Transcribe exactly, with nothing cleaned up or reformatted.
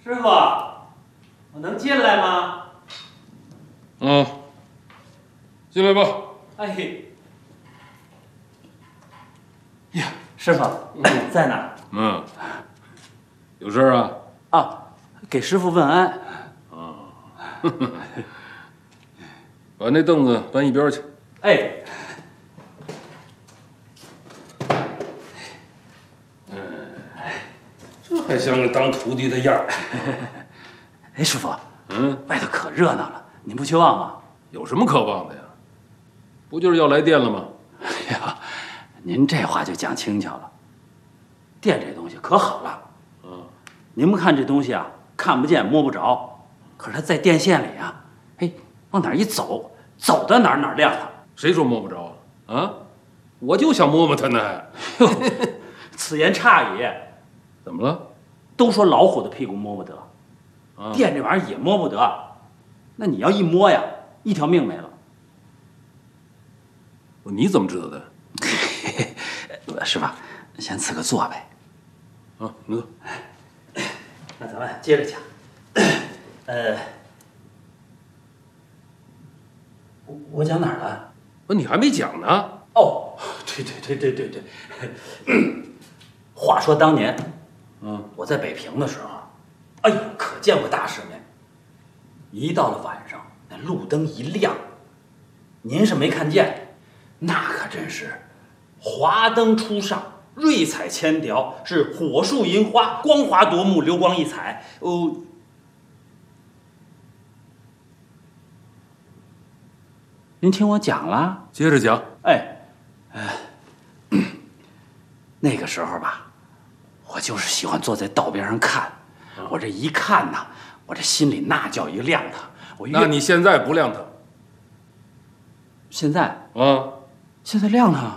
师傅，我能进来吗？ 嗯，进来吧。 哎，呀，师傅在哪儿？ 嗯，有事儿啊？ 啊，给师傅问安。 啊，把那凳子搬一边去。 哎。 这还像个当徒弟的样儿。 哎，师傅， 嗯， 外头可热闹了，您不去望望？ 有什么可望的呀？不就是要来电了吗？ 哎呀，您这话就讲轻巧了。电这东西可好了， 嗯， 您不看这东西啊，看不见摸不着，可是它在电线里啊，哎，往哪儿一走，走到哪儿哪儿亮了。 谁说摸不着啊？啊，我就想摸摸它呢。 此言差矣。 怎么了？ 都说老虎的屁股摸不得， 啊， 电这玩意儿也摸不得。那你要一摸呀，一条命没了。 你怎么知道的？ 师傅，先赐个座呗。 啊，你坐。 那咱们接着讲。呃，我我讲哪儿了？ 不，你还没讲呢。 哦，对对对对对对。话说当年， 嗯， 我在北平的时候，哎呦，可见过大世面。一到了晚上，那路灯一亮，您是没看见，那可真是华灯初上，瑞彩千条，是火树银花，光华夺目，流光溢彩。哦，您听我讲了， 接着讲。 哎，呃，那个时候吧。 我就是喜欢坐在道边上看，我这一看呐，我这心里那叫一亮堂。我那你现在不亮堂？ 现在啊？ 现在亮堂？